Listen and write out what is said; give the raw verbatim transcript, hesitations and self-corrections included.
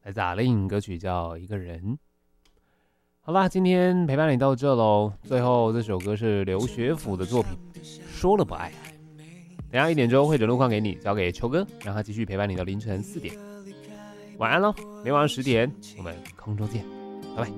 来自阿令，歌曲叫《一个人》。好啦，今天陪伴你到这喽。最后这首歌是刘学府的作品《说了不爱》。等一下一点钟会整路况给你，交给秋哥，让他继续陪伴你到凌晨四点。晚安喽，每晚十点我们空中见。